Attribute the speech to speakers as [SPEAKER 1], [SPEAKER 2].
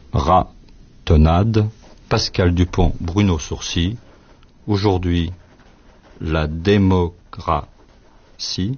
[SPEAKER 1] Ratonnade, Pascal Dupont, Bruno Sourcy. Aujourd'hui, la démocratie.